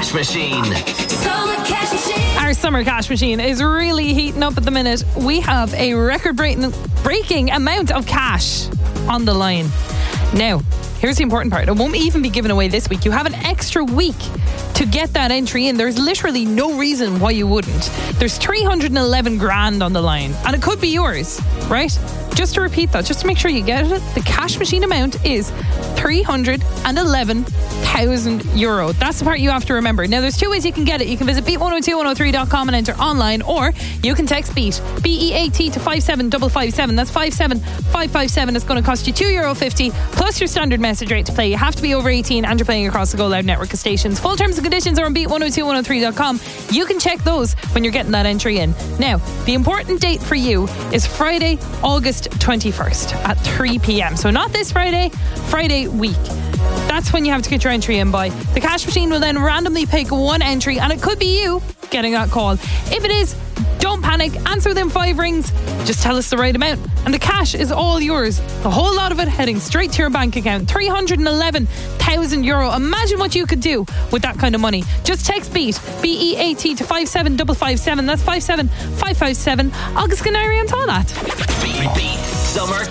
Cash Machine. Our summer cash machine is really heating up at the minute. We have a record-breaking amount of cash on the line. Now, here's the important part. It won't even be given away this week. You have an extra week to get that entry in. There's literally no reason why you wouldn't. There's 311 grand on the line, and it could be yours, right? Just to repeat that, just to make sure you get it, the cash machine amount is €311,000. That's the part you have to remember. Now, there's two ways you can get it. You can visit beat102103.com and enter online, or you can text BEAT, BEAT to 57557. That's 57557. It's going to cost you €2.50 plus your standard message rate to play. You have to be over 18 and you're playing across the Go Loud network of stations. Full terms and conditions are on beat102103.com. You can check those when you're getting that entry in. Now, the important date for you is Friday, August 21st at 3 p.m. So not this Friday, Friday week. That's when you have to get your entry in by. The cash machine will then randomly pick one entry, and it could be you getting that call. If it is, don't panic. Answer within 5 rings. Just tell us the right amount, and the cash is all yours. The whole lot of it heading straight to your bank account. €311,000. Imagine what you could do with that kind of money. Just text BEAT, BEAT to 57557. That's 57557. August Canary and all that. Beat Summer